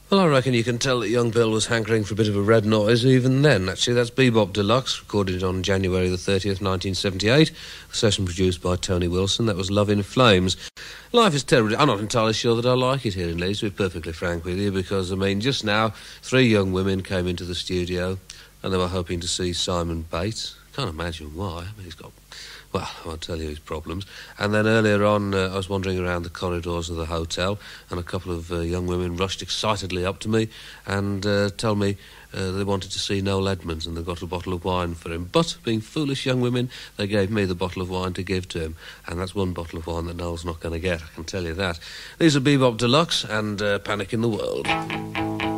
Well, I reckon you can tell that young Bill was hankering for a bit of a red noise even then. Actually, that's Bebop Deluxe, recorded on January the 30th, 1978. A session produced by Tony Wilson. That was Love in Flames. Life is terrible. I'm not entirely sure that I like it here in Leeds, to be perfectly frank with you, because, I mean, just now, 3 young women came into the studio and they were hoping to see Simon Bates. Can't imagine why. I mean, he's got... Well, I won't tell you his problems. And then earlier on, I was wandering around the corridors of the hotel, and a couple of young women rushed excitedly up to me and told me they wanted to see Noel Edmonds, and they got a bottle of wine for him. But, being foolish young women, they gave me the bottle of wine to give to him. And that's one bottle of wine that Noel's not going to get, I can tell you that. These are Bebop Deluxe and Panic in the World.